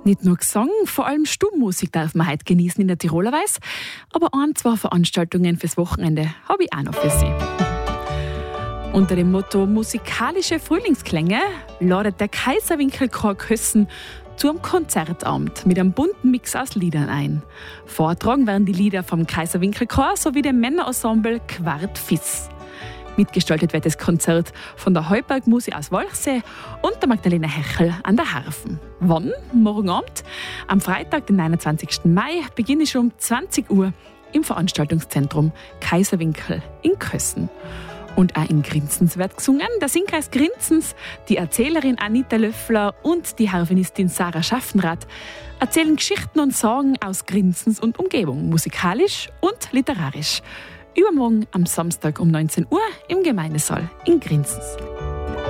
Nicht nur Gesang, vor allem Stummmusik darf man heute genießen in der Tiroler Weise. Aber zwei Veranstaltungen fürs Wochenende habe ich auch noch für Sie. Unter dem Motto musikalische Frühlingsklänge ladet der Kaiserwinkelchor Kössen zu einem Konzertabend mit einem bunten Mix aus Liedern ein. Vortragen werden die Lieder vom Kaiserwinkelchor sowie dem Männerensemble Quart Fis. Mitgestaltet wird das Konzert von der Heuberg Musi aus Walchsee und der Magdalena Hechel an der Harfen. Wann? Morgen Abend, am Freitag, den 29. Mai, beginne ich um 20 Uhr im Veranstaltungszentrum Kaiserwinkel in Kössen. Und auch in Grinzens wird gesungen. Der Singkreis Grinzens, die Erzählerin Anita Löffler und die Harfenistin Sarah Schaffenrath erzählen Geschichten und Sagen aus Grinzens und Umgebung, musikalisch und literarisch. Übermorgen am Samstag um 19 Uhr im Gemeindesaal in Grinzens.